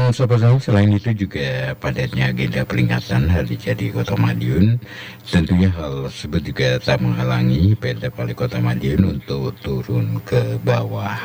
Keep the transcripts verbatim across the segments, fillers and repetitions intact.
Dan Sobat Sonora, selain itu juga padatnya agenda peringatan Hari Jadi Kota Madiun. Tentunya hal tersebut juga tak menghalangi P L T Wali Kota Madiun untuk turun ke bawah.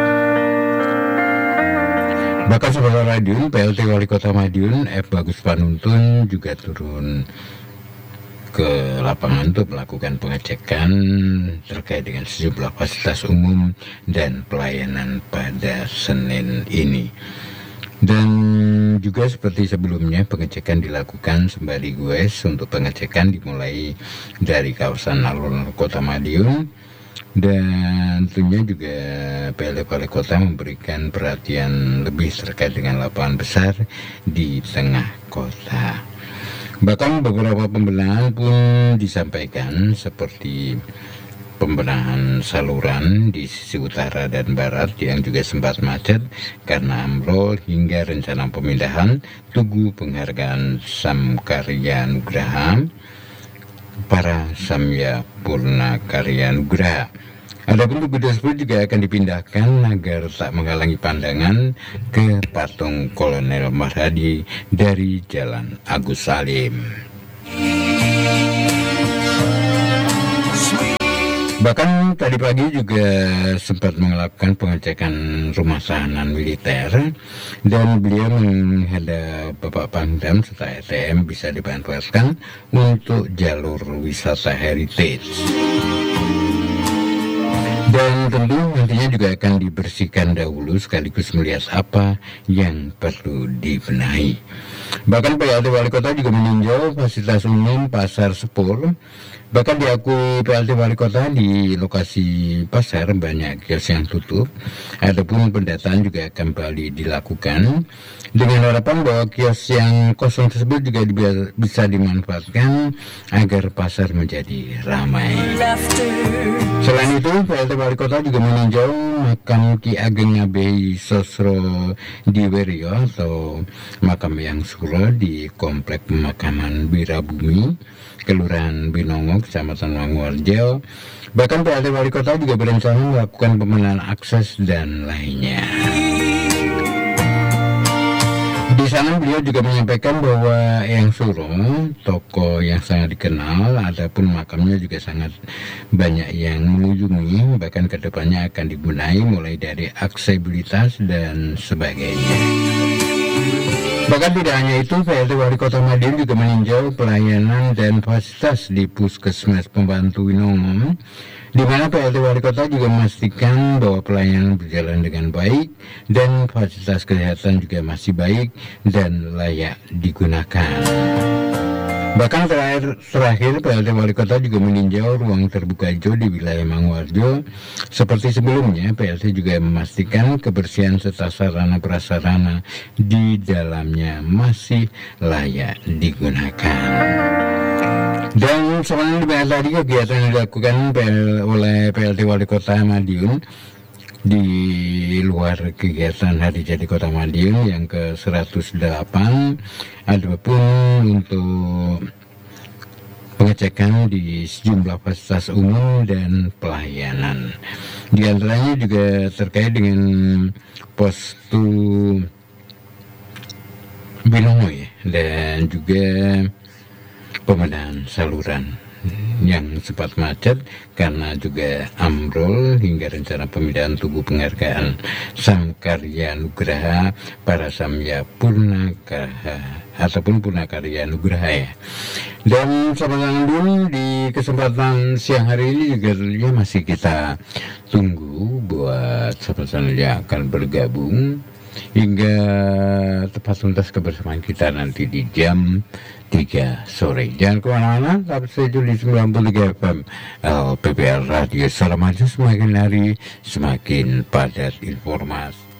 Bahkan Sobat Radio, P L T Wali Kota Madiun F. Bagus Panuntun juga turun ke lapangan untuk melakukan pengecekan terkait dengan sejumlah fasilitas umum dan pelayanan pada Senin ini. Dan juga seperti sebelumnya, pengecekan dilakukan sembari goes. Untuk pengecekan dimulai dari kawasan alun-alun Kota Madiun, dan tentunya juga P L T Wali Kota memberikan perhatian lebih terkait dengan lapangan besar di tengah kota. Bahkan beberapa pembenahan pun disampaikan, seperti pembenahan saluran di sisi utara dan barat yang juga sempat macet karena ambrol, hingga rencana pemindahan Tugu Penghargaan Samkarya Nugraha para Samya Purna Karya Nugraha. Adapun tugu tersebut juga akan dipindahkan agar tak menghalangi pandangan ke patung Kolonel Marhadi dari Jalan Agus Salim. Bahkan tadi pagi juga sempat melakukan pengecekan rumah tahanan militer, dan beliau menghadap Bapak Pangdam serta A T M bisa dimanfaatkan untuk jalur wisata heritage. Dan tentu nantinya juga akan dibersihkan dahulu sekaligus melihat apa yang perlu dibenahi. Bahkan P L T Wali Kota juga meninjau fasilitas umum Pasar Sepur. Bahkan diakui P L T Wali Kota di lokasi pasar banyak kios yang tutup. Adapun pendataan juga kembali dilakukan dengan harapan bahwa kios yang kosong tersebut juga bisa dimanfaatkan agar pasar menjadi ramai. Selain itu, P L T Wali Kota juga meninjau makam Ki Ageng Ngabei Sosro Diweryo atau makam yang suro di Komplek Pemakaman Wirabumi, Kelurahan Binongo, Kecamatan Manguwarjo. Bahkan P L T Wali Kota juga berencana melakukan pemenahan akses dan lainnya. Di sana beliau juga menyampaikan bahwa Eyang Suro, tokoh yang sangat dikenal, adapun makamnya juga sangat banyak yang mengunjungi, bahkan kedepannya akan dibenahi mulai dari aksesibilitas dan sebagainya. Bahkan tidak hanya itu, P L T Wali Kota Madiun juga meninjau pelayanan dan fasilitas di Puskesmas Pembantu Winongo, di mana P L T Wali Kota juga memastikan bahwa pelayanan berjalan dengan baik dan fasilitas kesehatan juga masih baik dan layak digunakan. Bahkan terakhir, terakhir P L T Wali Kota juga meninjau ruang terbuka hijau di wilayah Manguwarjo. Seperti sebelumnya, P L T juga memastikan kebersihan serta sarana prasarana di dalamnya masih layak digunakan. Dan selain dibahas tadi, kegiatan yang dilakukan oleh P L T Wali Kota Madiun di luar kegiatan Hari Jadi Kota Madiun yang ke seratus delapan, adapun untuk pengecekan di sejumlah fasilitas umum dan pelayanan. Di antaranya juga terkait dengan postu Binongo ya, dan juga pemenahan saluran yang sempat macet karena juga ambrol, hingga rencana pemindahan Tugu Penghargaan Samkarya Nugraha para Samya Purna Karya ataupun Purna Karya Nugraha ya. Dan sama-sama dulu di kesempatan siang hari ini juga ya masih kita tunggu buat sahabat yang akan bergabung hingga tepat tuntas kebersamaan kita nanti di jam tiga sore. Jangan kemana-mana, tetap stay tune di sembilan puluh tiga F M L P P R Radio. Salam maju, semakin hari semakin padat informasi.